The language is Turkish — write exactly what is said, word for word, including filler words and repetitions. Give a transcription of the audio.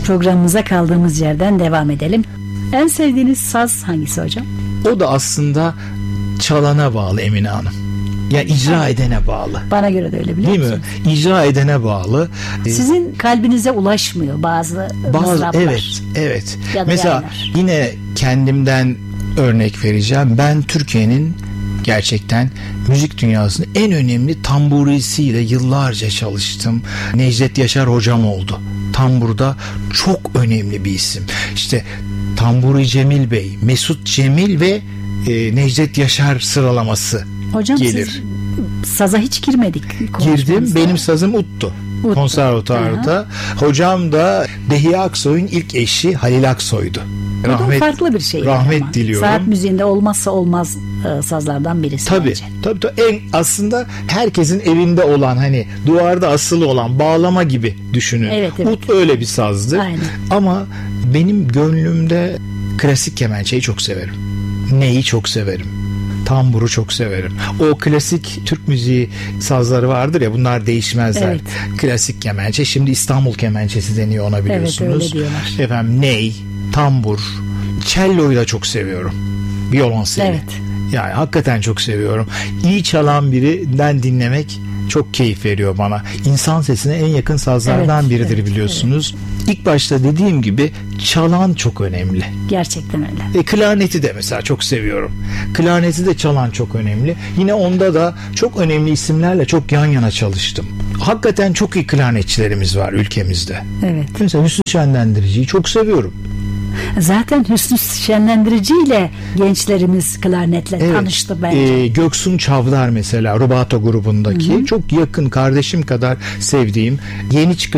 Programımıza kaldığımız yerden devam edelim. En sevdiğiniz saz hangisi hocam? O da aslında çalana bağlı Emine Hanım. Ya yani icra edene bağlı. Bana göre de öyle, biliyor Değil musunuz? mi? İcra edene bağlı. Sizin kalbinize ulaşmıyor bazı Bazı mızraplar. evet, evet. Ya da mesela yaylar. yine kendimden örnek vereceğim. Ben Türkiye'nin gerçekten müzik dünyasının en önemli tamburisiyle yıllarca çalıştım. Necdet Yaşar hocam oldu. Tamburda çok önemli bir isim. İşte Tamburi Cemil Bey, Mesut Cemil ve e, Necdet Yaşar sıralaması hocam, gelir. Siz saza hiç girmedik. Girdim. Benim sazım uttu. Uttu. Konservatuarda. Hocam da Behiye Aksoy'un ilk eşi Halil Aksoy'du. Rahmet, farklı bir şey. Rahmet ama. diliyorum. Saat müziğinde olmazsa olmaz e, sazlardan birisi. Tabii, bence. tabii tabii. En aslında herkesin evinde olan, hani duvarda asılı olan bağlama gibi düşünün. Evet, evet. Ut öyle bir sazdır. Aynen. Ama benim gönlümde klasik kemençeyi çok severim. Neyi çok severim. Tamburu çok severim. O klasik Türk müziği sazları vardır ya, bunlar değişmezler. Evet. Klasik kemençe, şimdi İstanbul kemençesi deniyor ona, biliyorsunuz. Evet, öyle diyorlar. Efendim ney, tambur, cello'yu da çok seviyorum. Violonseli. Evet. Yani hakikaten çok seviyorum. İyi çalan birinden dinlemek çok keyif veriyor bana. İnsan sesine en yakın sazlardan Evet, biridir, evet, biliyorsunuz. Evet. İlk başta dediğim gibi çalan çok önemli. Gerçekten öyle. E, klarneti de mesela çok seviyorum. Klarneti de çalan çok önemli. Yine onda da çok önemli isimlerle çok yan yana çalıştım. Hakikaten çok iyi klarnetçilerimiz var ülkemizde. Evet. Mesela Hüsnü Şenlendirici'yi çok seviyorum. Zaten Hüsnü Şenlendirici ile gençlerimiz klarnetle evet. tanıştı bence. Ee, Göksun Çavdar mesela, Rubato grubundaki, hı hı, çok yakın kardeşim kadar sevdiğim, yeni çıkış